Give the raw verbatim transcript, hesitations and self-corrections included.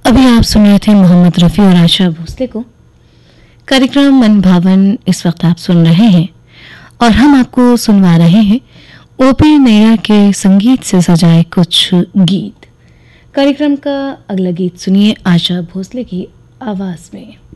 अभी आप सुन रहे थे मोहम्मद रफ़ी और आशा भोसले को। कार्यक्रम मन भावन इस वक्त आप सुन रहे हैं और हम आपको सुनवा रहे हैं ओपी नैयर के संगीत से सजाए कुछ गीत। कार्यक्रम का अगला गीत सुनिए आशा भोसले की आवाज में।